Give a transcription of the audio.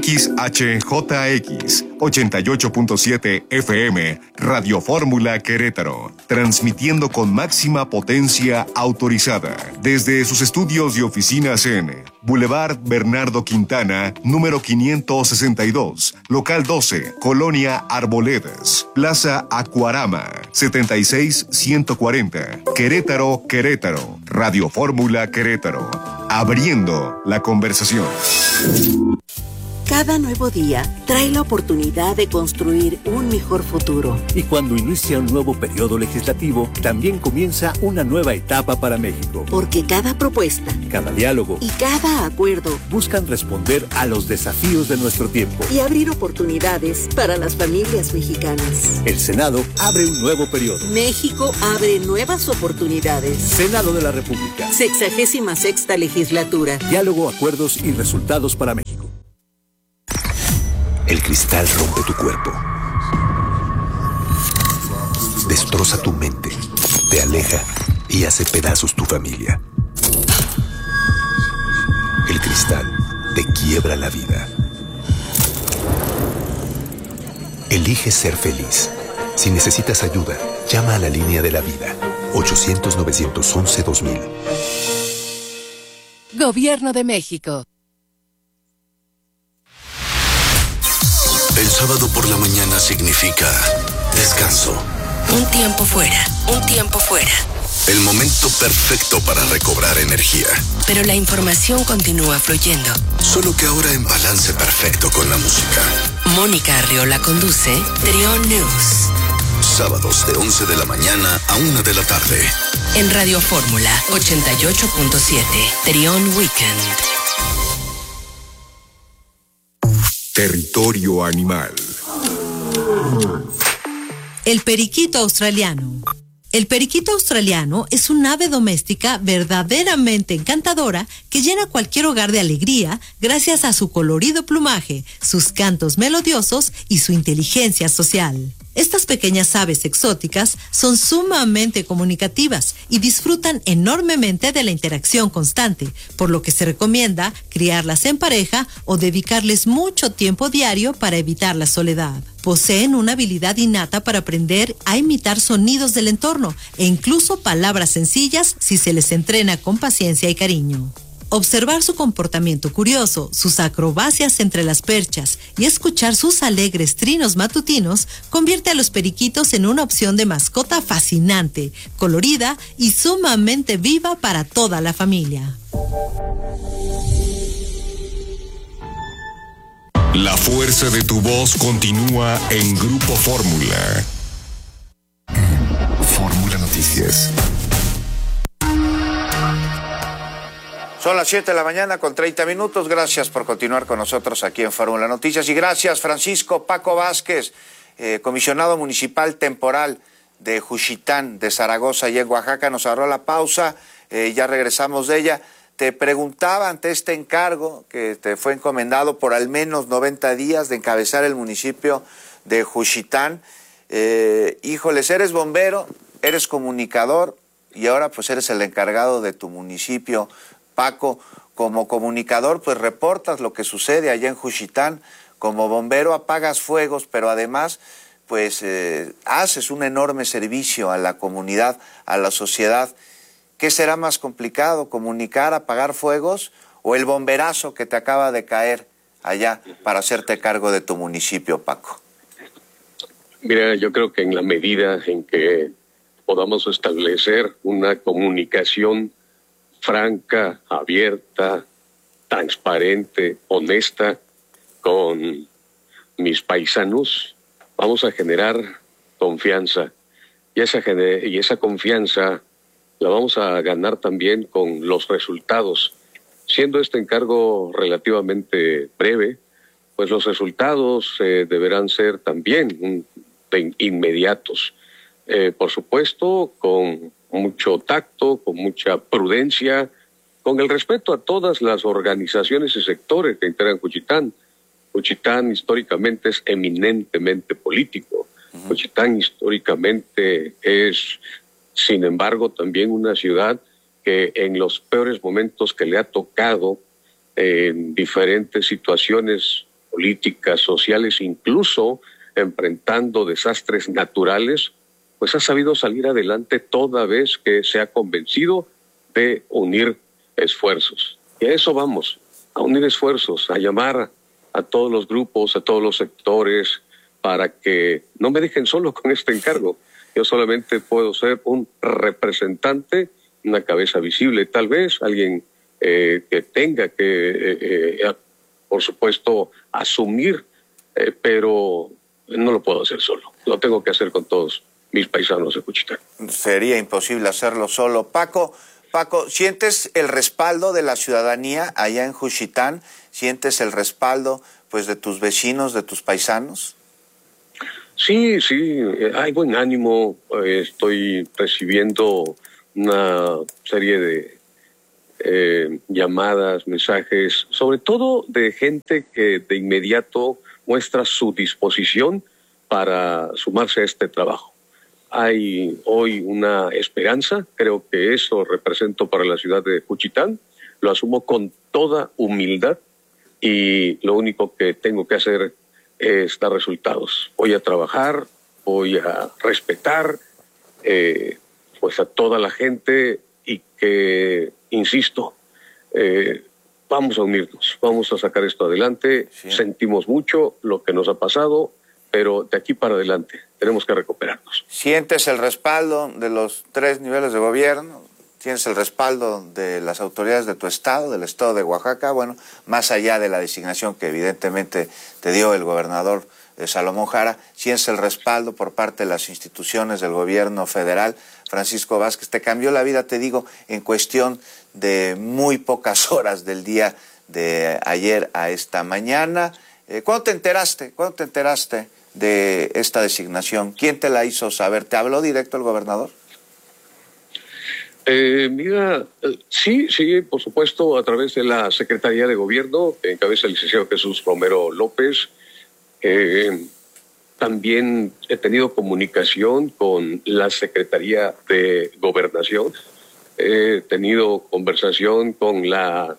XHJX 88.7 FM, Radio Fórmula Querétaro, transmitiendo con máxima potencia autorizada desde sus estudios y oficinas en Boulevard Bernardo Quintana, número 562, local 12, Colonia Arboledas, Plaza Acuarama, 76140, Querétaro, Querétaro, Radio Fórmula Querétaro, abriendo la conversación. Cada nuevo día trae la oportunidad de construir un mejor futuro. Y cuando inicia un nuevo periodo legislativo, también comienza una nueva etapa para México. Porque cada propuesta, cada diálogo y cada acuerdo buscan responder a los desafíos de nuestro tiempo y abrir oportunidades para las familias mexicanas. El Senado abre un nuevo periodo. México abre nuevas oportunidades. Senado de la República. 66ª legislatura. Diálogo, acuerdos y resultados para México. El cristal rompe tu cuerpo, destroza tu mente, te aleja y hace pedazos tu familia. El cristal te quiebra la vida. Elige ser feliz. Si necesitas ayuda, llama a la línea de la vida, 800-911-2000. Gobierno de México. El sábado por la mañana significa descanso. Un tiempo fuera, un tiempo fuera. El momento perfecto para recobrar energía. Pero la información continúa fluyendo. Solo que ahora en balance perfecto con la música. Mónica Arriola conduce Trión News. Sábados de 11 de la mañana a 1 de la tarde. En Radio Fórmula 88.7, Trión Weekend. Territorio animal. El periquito australiano. El periquito australiano es un ave doméstica verdaderamente encantadora que llena cualquier hogar de alegría gracias a su colorido plumaje, sus cantos melodiosos y su inteligencia social. Estas pequeñas aves exóticas son sumamente comunicativas y disfrutan enormemente de la interacción constante, por lo que se recomienda criarlas en pareja o dedicarles mucho tiempo diario para evitar la soledad. Poseen una habilidad innata para aprender a imitar sonidos del entorno e incluso palabras sencillas si se les entrena con paciencia y cariño. Observar su comportamiento curioso, sus acrobacias entre las perchas y escuchar sus alegres trinos matutinos convierte a los periquitos en una opción de mascota fascinante, colorida y sumamente viva para toda la familia. La fuerza de tu voz continúa en Grupo Fórmula. Fórmula Noticias. Son las 7 de la mañana con 30 minutos. Gracias por continuar con nosotros aquí en Fórmula Noticias. Y gracias, Francisco Paco Vázquez, comisionado municipal temporal de Juchitán, de Zaragoza y en Oaxaca. Nos agarró la pausa, ya regresamos de ella. Te preguntaba ante este encargo que te fue encomendado por al menos 90 días de encabezar el municipio de Juchitán. Híjoles, eres bombero, eres comunicador y ahora pues eres el encargado de tu municipio. Paco, como comunicador, pues reportas lo que sucede allá en Juchitán, como bombero apagas fuegos, pero además, pues haces un enorme servicio a la comunidad, a la sociedad. ¿Qué será más complicado, comunicar, apagar fuegos o el bomberazo que te acaba de caer allá para hacerte cargo de tu municipio, Paco? Mira, yo creo que en la medida en que podamos establecer una comunicación franca, abierta, transparente, honesta con mis paisanos, vamos a generar confianza. Y esa confianza la vamos a ganar también con los resultados. Siendo este encargo relativamente breve, pues los resultados deberán ser también inmediatos. Por supuesto, con mucho tacto, con mucha prudencia, con el respeto a todas las organizaciones y sectores que integran Juchitán. Juchitán históricamente es eminentemente político. Juchitán históricamente es, sin embargo, también una ciudad que en los peores momentos que le ha tocado, en diferentes situaciones políticas, sociales, incluso enfrentando desastres naturales, pues ha sabido salir adelante toda vez que se ha convencido de unir esfuerzos. Y a eso vamos, a unir esfuerzos, a llamar a todos los grupos, a todos los sectores, para que no me dejen solo con este encargo. Yo solamente puedo ser un representante, una cabeza visible, tal vez, alguien que tenga que, por supuesto, asumir, pero no lo puedo hacer solo. Lo tengo que hacer con todos mis paisanos de Juchitán. Sería imposible hacerlo solo. Paco, ¿sientes el respaldo de la ciudadanía allá en Juchitán? ¿Sientes el respaldo, pues, de tus vecinos, de tus paisanos? Sí, hay buen ánimo. Estoy recibiendo una serie de llamadas, mensajes, sobre todo de gente que de inmediato muestra su disposición para sumarse a este trabajo. Hay hoy una esperanza, creo que eso represento para la ciudad de Juchitán, lo asumo con toda humildad y lo único que tengo que hacer es dar resultados. Voy a trabajar, voy a respetar pues a toda la gente y que, insisto, vamos a unirnos, vamos a sacar esto adelante. Sí. Sentimos mucho lo que nos ha pasado, pero de aquí para adelante tenemos que recuperarnos. ¿Sientes el respaldo de los 3 niveles de gobierno? ¿Tienes el respaldo de las autoridades de tu estado, del estado de Oaxaca? Bueno, más allá de la designación que evidentemente te dio el gobernador Salomón Jara, ¿tienes el respaldo por parte de las instituciones del gobierno federal? Francisco Vázquez, te cambió la vida, te digo, en cuestión de muy pocas horas del día de ayer a esta mañana. ¿Cuándo te enteraste de esta designación? ¿Quién te la hizo saber? ¿Te habló directo el gobernador? Mira, sí, por supuesto, a través de la Secretaría de Gobierno, que encabeza el licenciado Jesús Romero López. También he tenido comunicación con la Secretaría de Gobernación. He tenido conversación con la